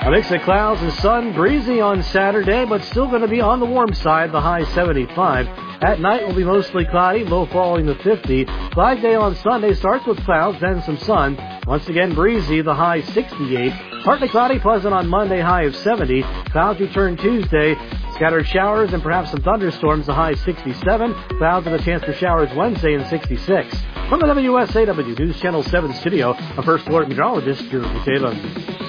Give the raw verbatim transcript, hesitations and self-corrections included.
A mix of clouds and sun, breezy on Saturday, but still going to be on the warm side, the high seventy-five. At night will be mostly cloudy, low falling to fifty. Flag Day on Sunday starts with clouds, then some sun. Once again, breezy, the high sixty-eight. Partly cloudy, pleasant on Monday, high of seventy. Clouds return Tuesday. Scattered showers and perhaps some thunderstorms, the high sixty-seven. Clouds and a chance for showers Wednesday in sixty-six. From the W S A W News Channel seven studio, a first alert meteorologist, Drew Taylor.